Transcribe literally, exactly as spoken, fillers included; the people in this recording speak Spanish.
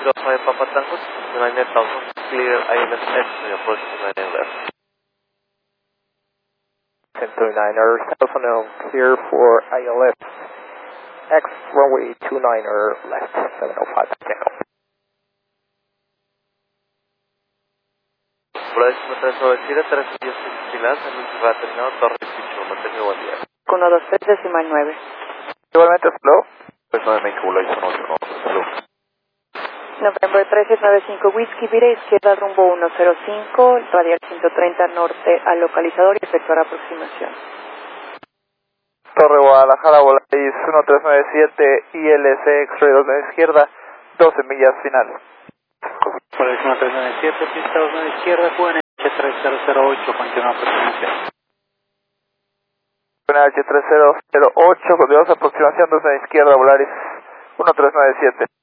Zero five Papa Tango, nine thousand, clear I L S X, approach to nine left. ten thirty-niner, Cessna, clear for I L S X, runway two niner left, seven oh five Tango. Progreso tres sobre Chile, tres días sin filas, en el lugar terminado, Torre Picho, mantenga buen día. uno dos tres decimal nueve. Igualmente, slow. Pues no de México, lo hizo no, no, salud. November trece noventa y cinco Whiskey, vira izquierda rumbo uno cero cinco, radial ciento treinta norte al localizador y efectuar aproximación. Torre Guadalajara, Volaris uno tres nueve siete, I L C X-ray dos de izquierda, doce millas finales. Volaris uno tres nueve siete, pista dos de izquierda, Q N H tres cero cero ocho, continúa aproximación. Q N H tres cero cero ocho, continuamos aproximación dos de izquierda, Volaris uno tres nueve siete.